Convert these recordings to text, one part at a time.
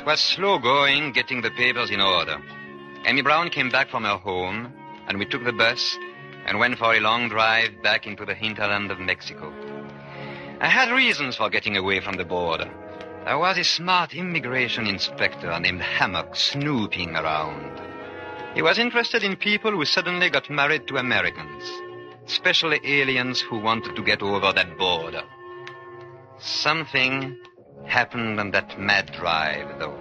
was slow going getting the papers in order. Amy Brown came back from her home, and we took the bus and went for a long drive back into the hinterland of Mexico. I had reasons for getting away from the border. There was a smart immigration inspector named Hammock snooping around. He was interested in people who suddenly got married to Americans, especially aliens who wanted to get over that border. Something happened on that mad drive, though.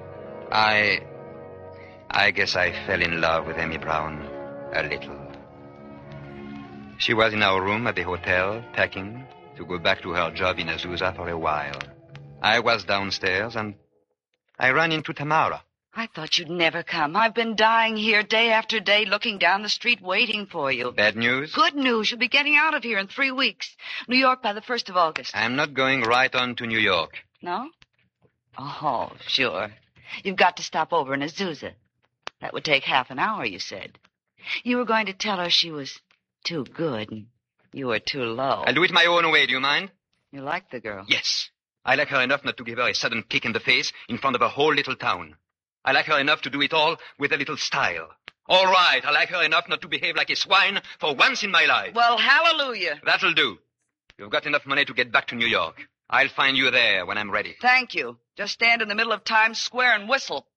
I guess I fell in love with Amy Brown a little. She was in our room at the hotel, packing to go back to her job in Azusa for a while. I was downstairs, and I ran into Tamara. I thought you'd never come. I've been dying here day after day, looking down the street, waiting for you. Bad news? Good news. You'll be getting out of here in 3 weeks. New York by the 1st of August. I'm not going right on to New York. No? Oh, sure. You've got to stop over in Azusa. That would take half an hour, you said. You were going to tell her she was too good and you were too low. I'll do it my own way, do you mind? You like the girl? Yes. I like her enough not to give her a sudden kick in the face in front of a whole little town. I like her enough to do it all with a little style. All right, I like her enough not to behave like a swine for once in my life. Well, hallelujah. That'll do. You've got enough money to get back to New York. I'll find you there when I'm ready. Thank you. Just stand in the middle of Times Square and whistle.